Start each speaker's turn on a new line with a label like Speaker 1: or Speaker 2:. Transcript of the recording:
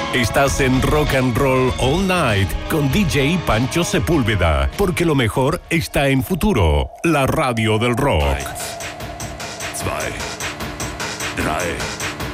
Speaker 1: Estás en Rock and Roll All Night con DJ Pancho Sepúlveda, porque lo mejor está en Futuro, la radio del rock.